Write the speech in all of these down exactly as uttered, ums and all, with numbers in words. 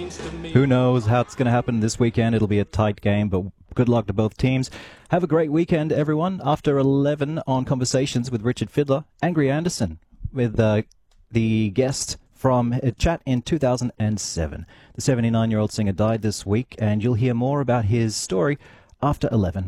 Who knows how it's going to happen this weekend? It'll be a tight game, but good luck to both teams. Have a great weekend, everyone. After eleven on Conversations with Richard Fiddler, Angry Anderson with uh, the guest from a chat in two thousand seven. The seventy-nine-year-old singer died this week, and you'll hear more about his story after eleven.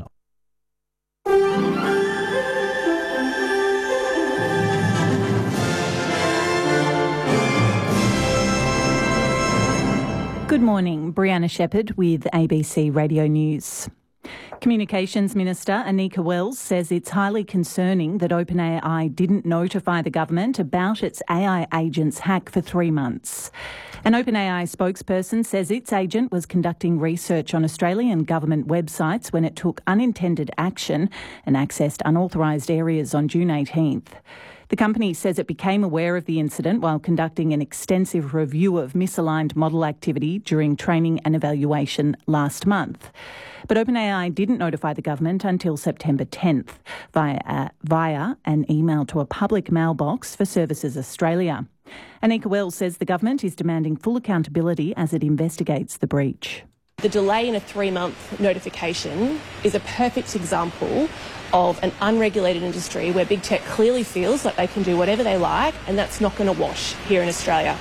Good morning, Brianna Shepherd with A B C Radio News. Communications Minister Anika Wells says it's highly concerning that OpenAI didn't notify the government about its A I agent's hack for three months. An OpenAI spokesperson says its agent was conducting research on Australian government websites when it took unintended action and accessed unauthorised areas on June eighteenth. The company says it became aware of the incident while conducting an extensive review of misaligned model activity during training and evaluation last month. But OpenAI didn't notify the government until September tenth via, uh, via an email to a public mailbox for Services Australia. Anika Wells says the government is demanding full accountability as it investigates the breach. The delay in a three-month notification is a perfect example of an unregulated industry where big tech clearly feels like they can do whatever they like, and that's not going to wash here in Australia.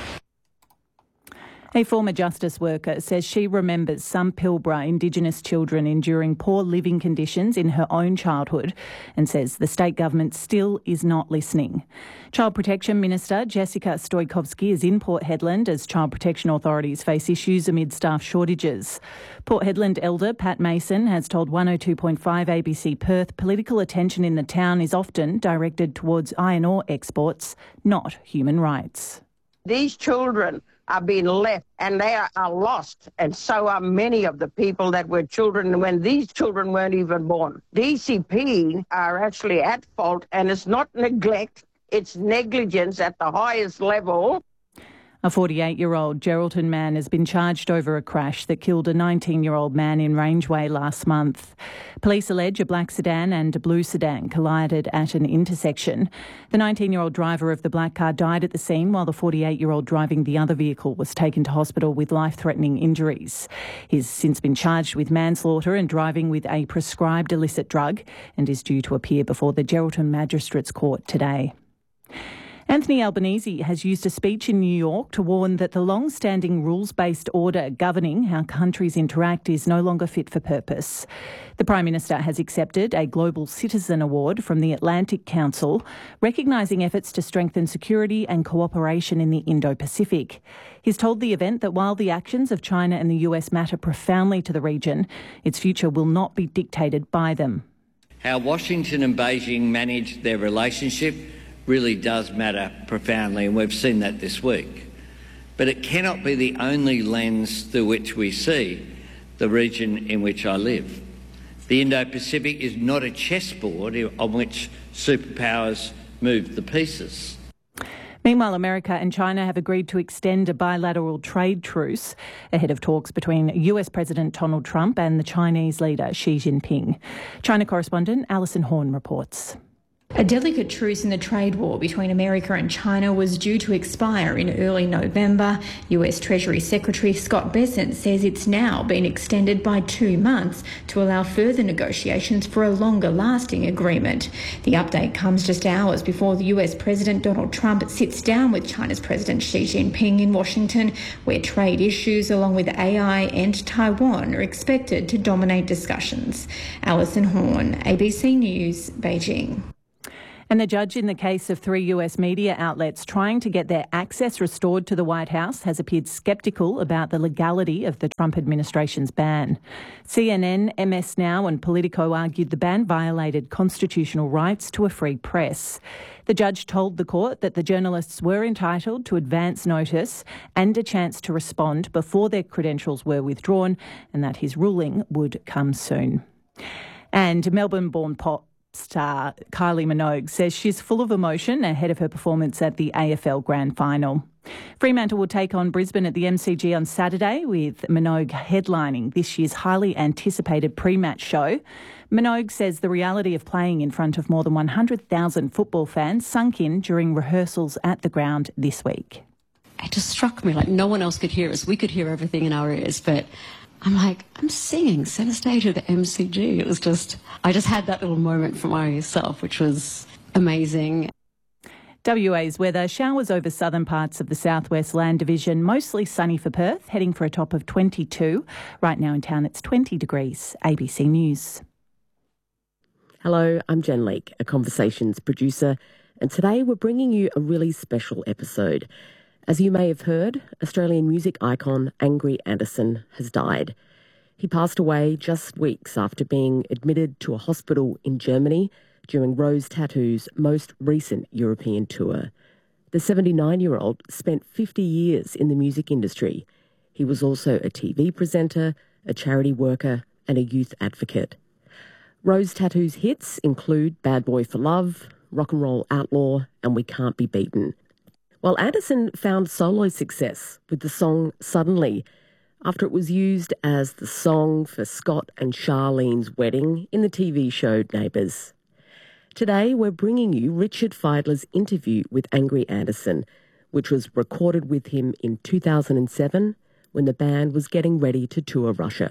A former justice worker says she remembers some Pilbara Indigenous children enduring poor living conditions in her own childhood and says the state government still is not listening. Child Protection Minister Jessica Stoikovsky is in Port Hedland as child protection authorities face issues amid staff shortages. Port Hedland Elder Pat Mason has told one oh two point five A B C Perth political attention in the town is often directed towards iron ore exports, not human rights. These children are being left and they are, are lost, and so are many of the people that were children when these children weren't even born. D C P are actually at fault, and it's not neglect, it's negligence at the highest level. A forty-eight-year-old Geraldton man has been charged over a crash that killed a nineteen-year-old man in Rangeway last month. Police allege a black sedan and a blue sedan collided at an intersection. The nineteen-year-old driver of the black car died at the scene while the forty-eight-year-old driving the other vehicle was taken to hospital with life-threatening injuries. He's since been charged with manslaughter and driving with a prescribed illicit drug and is due to appear before the Geraldton Magistrates Court today. Anthony Albanese has used a speech in New York to warn that the long-standing rules-based order governing how countries interact is no longer fit for purpose. The Prime Minister has accepted a Global Citizen Award from the Atlantic Council, recognising efforts to strengthen security and cooperation in the Indo-Pacific. He's told the event that while the actions of China and the U S matter profoundly to the region, its future will not be dictated by them. How Washington and Beijing manage their relationship really does matter profoundly, and we've seen that this week. But it cannot be the only lens through which we see the region in which I live. The Indo-Pacific is not a chessboard on which superpowers move the pieces. Meanwhile, America and China have agreed to extend a bilateral trade truce ahead of talks between U S President Donald Trump and the Chinese leader Xi Jinping. China correspondent Alison Horn reports. A delicate truce in the trade war between America and China was due to expire in early November. U S Treasury Secretary Scott Bessent says it's now been extended by two months to allow further negotiations for a longer-lasting agreement. The update comes just hours before the U S President Donald Trump sits down with China's President Xi Jinping in Washington, where trade issues along with A I and Taiwan are expected to dominate discussions. Alison Horn, A B C News, Beijing. And the judge in the case of three U S media outlets trying to get their access restored to the White House has appeared sceptical about the legality of the Trump administration's ban. C N N, M S Now and Politico argued the ban violated constitutional rights to a free press. The judge told the court that the journalists were entitled to advance notice and a chance to respond before their credentials were withdrawn, and that his ruling would come soon. And Melbourne-born pop star Kylie Minogue says she's full of emotion ahead of her performance at the A F L Grand Final. Fremantle will take on Brisbane at the M C G on Saturday, with Minogue headlining this year's highly anticipated pre-match show. Minogue says the reality of playing in front of more than one hundred thousand football fans sunk in during rehearsals at the ground this week. it just struck me like no one else could hear us. We could hear everything in our ears, but I'm like, I'm singing centre stage at the M C G. It was just, I just had that little moment for myself, which was amazing. W A's weather, showers over southern parts of the southwest land division, mostly sunny for Perth, heading for a top of twenty-two. Right now in town it's twenty degrees. A B C News. Hello, I'm Jen Leake, a Conversations producer, and today we're bringing you a really special episode. As you may have heard, Australian music icon Angry Anderson has died. He passed away just weeks after being admitted to a hospital in Germany during Rose Tattoo's most recent European tour. The seventy-nine-year-old spent fifty years in the music industry. He was also a T V presenter, a charity worker and a youth advocate. Rose Tattoo's hits include Bad Boy for Love, Rock and Roll Outlaw and We Can't Be Beaten. While Anderson found solo success with the song Suddenly after it was used as the song for Scott and Charlene's wedding in the T V show Neighbours. Today, we're bringing you Richard Fidler's interview with Angry Anderson, which was recorded with him in two thousand seven when the band was getting ready to tour Russia.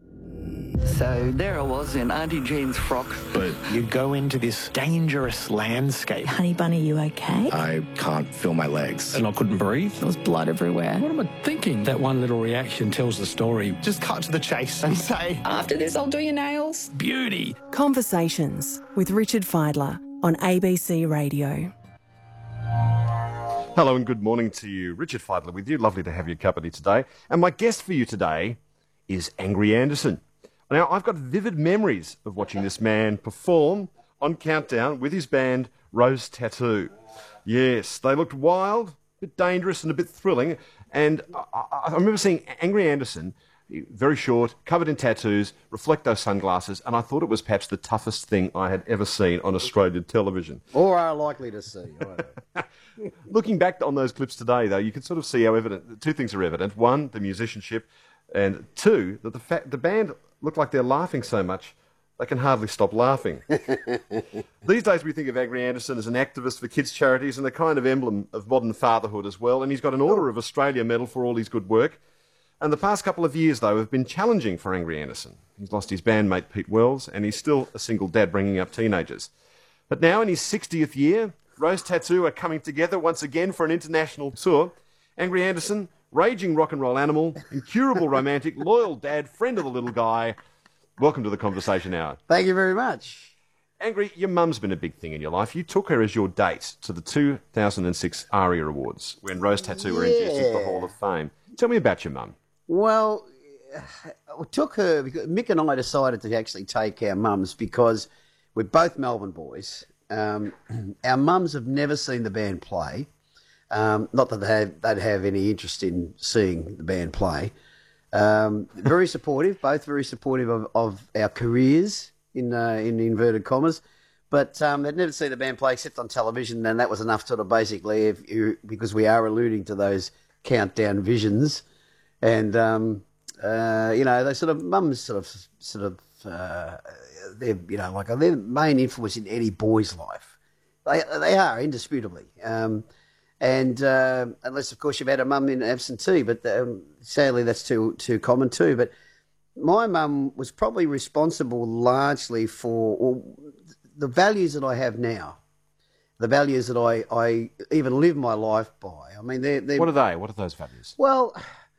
So there I was in Auntie Jean's frock. But you go into this dangerous landscape. Honey Bunny, you okay? I can't feel my legs. And I couldn't breathe. There was blood everywhere. What am I thinking? That one little reaction tells the story. Just cut to the chase and say, after this, I'll do your nails. Beauty. Conversations with Richard Fidler on A B C Radio. Hello and good morning to you. Richard Fidler with you. Lovely to have your company today. And my guest for you today is Angry Anderson. Now, I've got vivid memories of watching this man perform on Countdown with his band Rose Tattoo. Yes, they looked wild, a bit dangerous and a bit thrilling. And I, I remember seeing Angry Anderson, very short, covered in tattoos, reflecto sunglasses, and I thought it was perhaps the toughest thing I had ever seen on Australian television. Or are likely to see. Looking back on those clips today, though, you can sort of see how evident, two things are evident. One, the musicianship, and two, that the fact the band look like they're laughing so much they can hardly stop laughing. These days we think of Angry Anderson as an activist for kids' charities and a kind of emblem of modern fatherhood as well, and he's got an Order of Australia medal for all his good work. And the past couple of years, though, have been challenging for Angry Anderson. He's lost his bandmate Pete Wells, and he's still a single dad bringing up teenagers. But now in his sixtieth year, Rose Tattoo are coming together once again for an international tour. Angry Anderson, raging rock and roll animal, incurable romantic, loyal dad, friend of the little guy. Welcome to the Conversation Hour. Thank you very much. Angry, your mum's been a big thing in your life. You took her as your date to the two thousand six ARIA Awards when Rose Tattoo were introduced into the Hall of Fame. Tell me about your mum. Well, I took her because Mick and I decided to actually take our mums because we're both Melbourne boys. Um, our mums have never seen the band play. Um, not that they have, they'd have any interest in seeing the band play. Um, very supportive, both very supportive of, of our careers, in uh, in inverted commas. But um, they'd never seen the band play except on television, and that was enough sort of basically, if you, because we are alluding to those Countdown visions. And, um, uh, you know, they sort of, mums sort of, sort of, uh, they're, you know, like they're the main influence in any boy's life. They they are, indisputably. Um, and uh, unless, of course, you've had a mum in absentee, but um, sadly that's too too common too. But my mum was probably responsible largely for well, the values that I have now, the values that I, I even live my life by. I mean, they're, they're... What are they? What are those values? Well,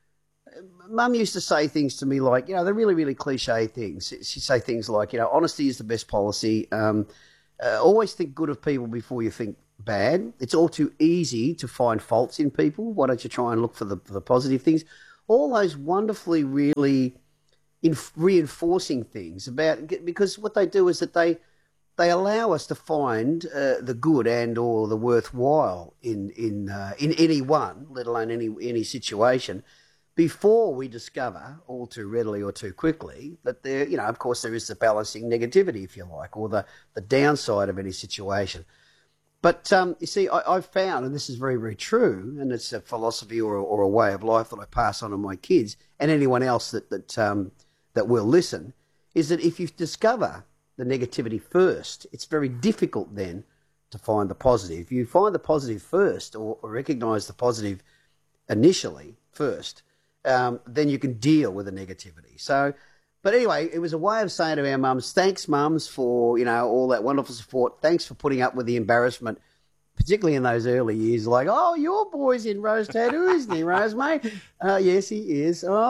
Mum used to say things to me like, you know, they're really, really cliche things. She'd say things like, you know, honesty is the best policy. Um, uh, always think good of people before you think bad. It's all too easy to find faults in people. Why don't you try and look for the, for the positive things? All those wonderfully, really inf- reinforcing things about, because what they do is that they they allow us to find uh, the good and or the worthwhile in in uh, in anyone, let alone any any situation, before we discover all too readily or too quickly that there, you know, of course there is the balancing negativity, if you like, or the, the downside of any situation. But um, you see, I, I've found, and this is very, very true, and it's a philosophy or, or a way of life that I pass on to my kids and anyone else that that um, that will listen, is that if you discover the negativity first, it's very difficult then to find the positive. If you find the positive first or, or recognise the positive initially first, um, then you can deal with the negativity. So, but anyway, it was a way of saying to our mums, thanks, mums, for, you know, all that wonderful support. Thanks for putting up with the embarrassment, particularly in those early years, like, oh, your boy's in Rose Tattoo, isn't he, Rose, mate? Uh, yes, he is. Oh,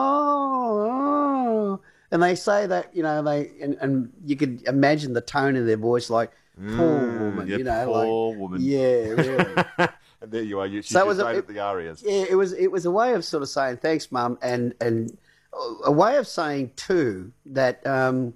oh. And they say that, you know, they and, and you could imagine the tone of their voice, like, poor Mm, woman, yeah, you know, poor like, woman. yeah, really. And there you are. You, she's So it so was a- great it- at the arias. Yeah, it was it was a way of sort of saying thanks, Mum, and and a way of saying too that um,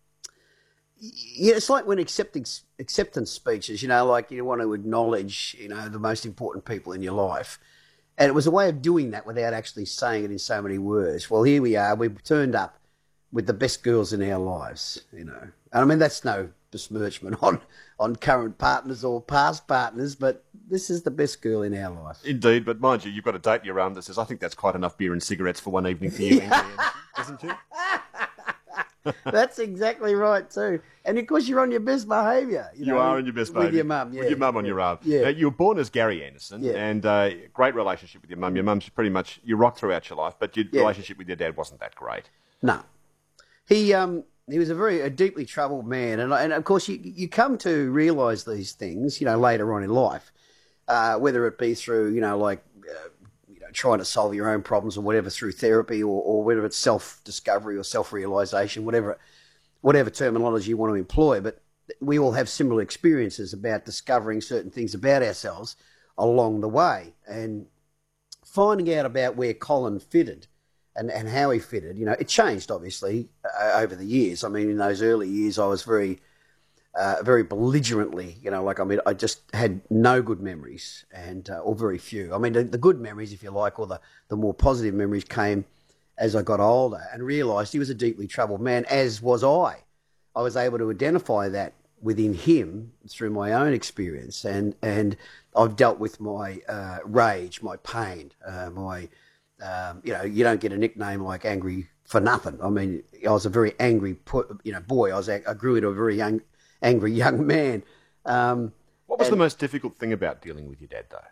yeah, it's like when accepting acceptance speeches, you know, like you want to acknowledge, you know, the most important people in your life, and it was a way of doing that without actually saying it in so many words. Well, here we are. We've turned up with the best girls in our lives, you know. And I mean, that's no besmirchment on, on current partners or past partners, but this is the best girl in our life. Indeed, but mind you, you've got a date in your arm that says, I think that's quite enough beer and cigarettes for one evening for you, Andrew, isn't you? That's exactly right too. And of course, you're on your best behaviour. You, You know, are on your best with behaviour. your mum. Yeah, With your mum on your arm. Yeah. Now, you were born as Gary Anderson, Yeah. and uh, great relationship with your mum. Your mum's pretty much, you rocked throughout your life, but your Yeah. relationship with your dad wasn't that great. No, he um he was a very a deeply troubled man, and and of course you you come to realise these things, you know, later on in life, uh, whether it be through you know like uh, you know trying to solve your own problems or whatever through therapy, or, or whether it's self discovery or self realisation, whatever whatever terminology you want to employ. But we all have similar experiences about discovering certain things about ourselves along the way, and finding out about where Colin fitted. And, and how he fitted, you know, it changed obviously uh, over the years. I mean, in those early years, I was very, uh, very belligerently, you know, like I mean, I just had no good memories, and uh, or very few. I mean, the, the good memories, if you like, or the the more positive memories came as I got older and realised he was a deeply troubled man, as was I. I was able to identify that within him through my own experience, and and I've dealt with my uh, rage, my pain, uh, my Um, you know, you don't get a nickname like Angry for nothing. I mean, I was a very angry, pu- you know, boy. I was, I grew into a very young, angry young man. Um, What was and the most difficult thing about dealing with your dad, though?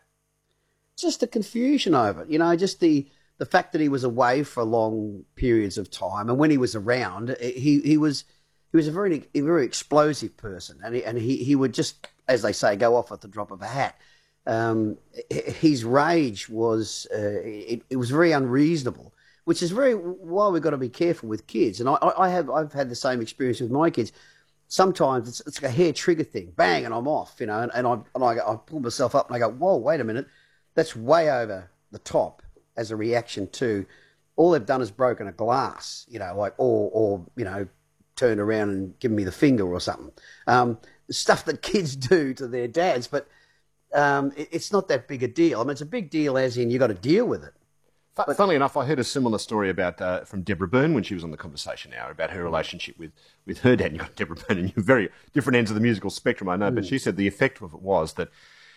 Just the confusion of it, you know, just the the fact that he was away for long periods of time, and when he was around, he he was he was a very a very explosive person, and he, and he he would just, as they say, go off at the drop of a hat. Um, his rage was uh, it, it was very unreasonable, which is very why we've got to be careful with kids. And I, I have I've had the same experience with my kids. Sometimes it's, it's like a hair trigger thing, bang, and I'm off, you know. And, and I and I, I pull myself up and I go, whoa, wait a minute, that's way over the top as a reaction to all they've done is broken a glass, you know, like or or you know, turned around and given me the finger or something. Um, stuff that kids do to their dads, but. Um, it, it's not that big a deal. I mean, it's a big deal as in you got to deal with it. But, Funnily enough, I heard a similar story about uh, from Deborah Byrne when she was on the Conversation Hour about her relationship with, with her dad. And you've got Deborah Byrne, and you're very different ends of the musical spectrum, I know. Mm. But she said the effect of it was that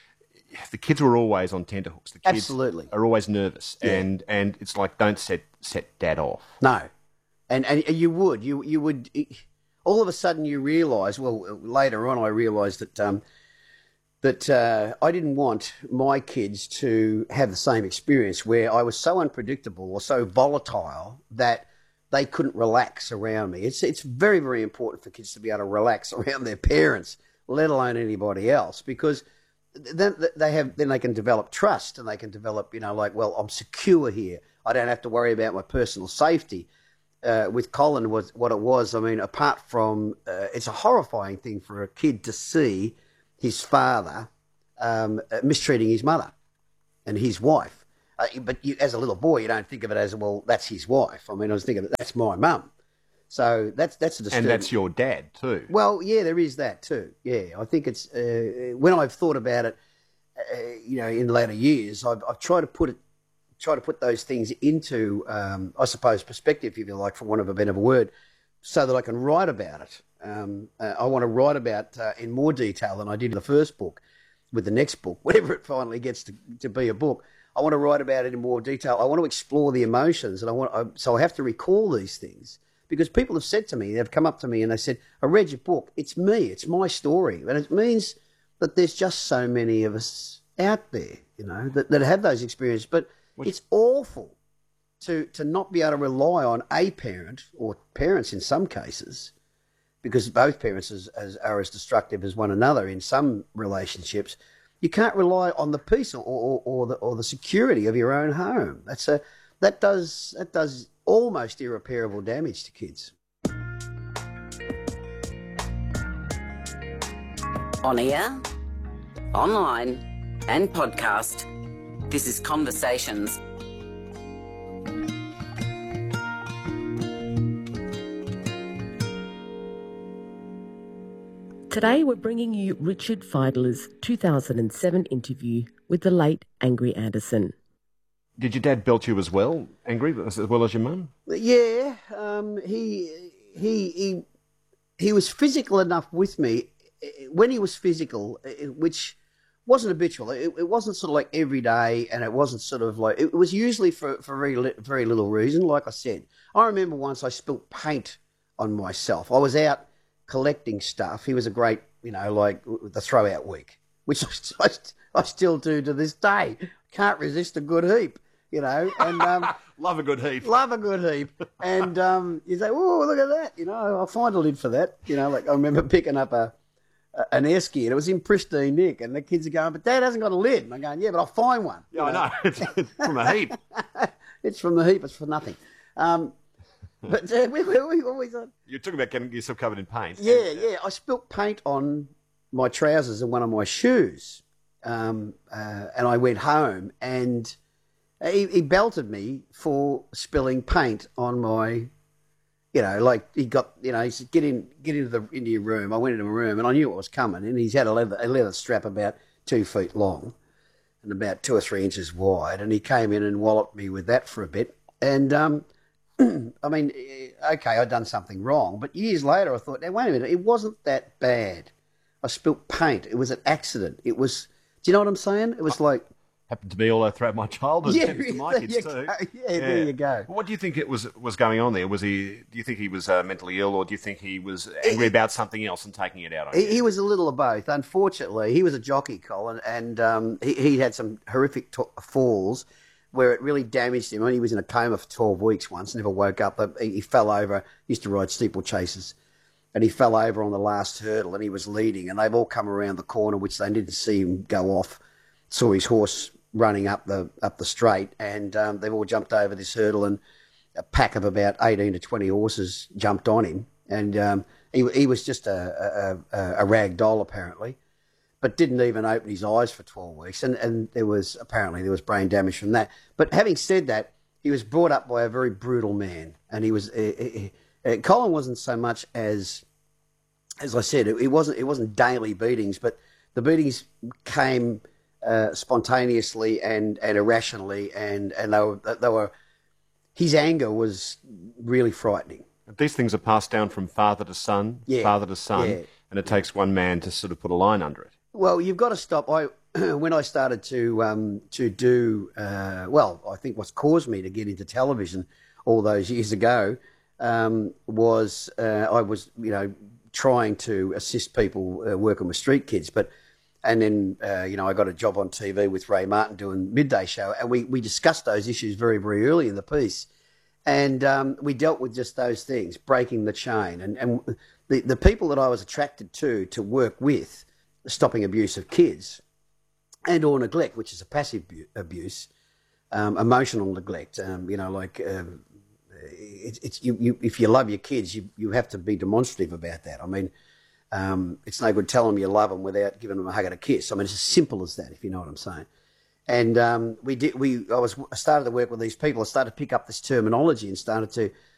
the kids were always on tenterhooks. The kids Absolutely. are always nervous, yeah. and and it's like don't set set dad off. No, and and you would you you would all of a sudden you realise. Well, later on, I realised that. Um, that uh, I didn't want my kids to have the same experience where I was so unpredictable or so volatile that they couldn't relax around me. It's it's very, very important for kids to be able to relax around their parents, let alone anybody else, because then they have then they can develop trust and they can develop, you know, like, well, I'm secure here. I don't have to worry about my personal safety. Uh, with Colin, was what it was. I mean, apart from uh, it's a horrifying thing for a kid to see his father um, mistreating his mother and his wife. Uh, but you, as a little boy, you don't think of it as, well, that's his wife. I mean, I was thinking, that's my mum. So that's that's a disturbing. And that's your dad too. Well, yeah, there is that too. Yeah, I think it's, uh, when I've thought about it, uh, you know, in later years, I've, I've tried to put it, try to put those things into, um, I suppose, perspective, if you like, for want of a better word, so that I can write about it. Um, uh, I want to write about uh, in more detail than I did in the first book with the next book, whenever it finally gets to, to be a book. I want to write about it in more detail. I want to explore the emotions, and I want I, so I have to recall these things because people have said to me, they've come up to me and they said, I read your book. It's me. It's my story. And it means that there's just so many of us out there, you know, that, that have those experiences. But It's awful to to not be able to rely on a parent, or parents in some cases, because both parents is, as, are as destructive as one another in some relationships. You can't rely on the peace or, or, or the or the security of your own home. That's a that does that does almost irreparable damage to kids. On air, online, and podcast, this is Conversations. Today we're bringing you Richard Fidler's two thousand seven interview with the late Angry Anderson. Did your dad belt you as well, Angry, as well as your mum? Yeah, um, he he he he was physical enough with me. When he was physical, which wasn't habitual, it, it wasn't sort of like every day, and it wasn't sort of like, it was usually for, for very, li- very little reason. Like I said, I remember once I spilt paint on myself. I was out collecting stuff. He was a great, you know, like the throw-out week, which I, I, I still do to this day. Can't resist a good heap, you know. And um, love a good heap. Love a good heap. And um, you say, oh, look at that. You know, I'll find a lid for that. You know, like I remember picking up a an air ski, and it was in pristine nick, and the kids are going, but Dad hasn't got a lid. And I'm going, yeah, but I'll find one. Yeah, I know. It's from a heap. It's from the heap. It's for nothing. Um, but uh, we, we, we always... Uh, You're talking about getting yourself covered in paint. Yeah, and, yeah. I spilt paint on my trousers and one of my shoes, um, uh, and I went home, and he, he belted me for spilling paint on my... You know, like he got, you know, he said, get in, get into the into your room. I went into my room, and I knew what was coming. And he's had a leather, a leather strap about two feet long, and about two or three inches wide. And he came in and walloped me with that for a bit. And um, I mean, okay, I'd done something wrong, but years later I thought, now wait a minute, it wasn't that bad. I spilt paint. It was an accident. It was. Do you know what I'm saying? It was like. Happened to me all throughout my childhood. Yeah, to my kids too. Yeah, yeah, there you go. What do you think it was was going on there? Was he? Do you think he was uh, mentally ill, or do you think he was angry he, about something else and taking it out on he, you? He was a little of both. Unfortunately, he was a jockey, Colin, and um, he, he had some horrific t- falls where it really damaged him. I mean, he was in a coma for twelve weeks once, never woke up. He, he fell over. Used to ride steeplechases, and he fell over on the last hurdle, and he was leading, and they've all come around the corner, which they didn't see him go off. Saw his horse running up the up the straight, and um, they've all jumped over this hurdle, and a pack of about eighteen to twenty horses jumped on him, and um, he he was just a, a, a rag doll apparently, but didn't even open his eyes for twelve weeks, and, and there was apparently there was brain damage from that. But having said that, he was brought up by a very brutal man, and he was uh, uh, uh, Colin wasn't so much as as I said, it, it wasn't it wasn't daily beatings, but the beatings came Uh, spontaneously and, and irrationally, and, and they were they were his anger was really frightening. These things are passed down from father to son, yeah. father to son, yeah. and it takes one man to sort of put a line under it. Well, you've got to stop. I when I started to um, to do uh, well, I think what's caused me to get into television all those years ago um, was uh, I was you know trying to assist people uh, working with street kids, but. And then, uh, you know, I got a job on T V with Ray Martin doing Midday Show, and we, we discussed those issues very, very early in the piece. And um, we dealt with just those things, breaking the chain. And, and the, the people that I was attracted to, to work with, stopping abuse of kids and or neglect, which is a passive abuse, um, emotional neglect, um, you know, like um, it, it's you, you, if you love your kids, you, you have to be demonstrative about that. I mean, Um, it's no good telling them you love them without giving them a hug and a kiss. I mean, it's as simple as that, if you know what I'm saying. And um, we did. We I was I started to work with these people. I started to pick up this terminology and started to